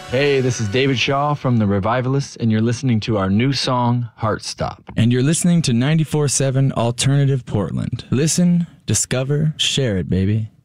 Hey, this is David Shaw from The Revivalists, and you're listening to our new song, Heartstop. And you're listening to 94.7 Alternative Portland. Listen, discover, share it, baby.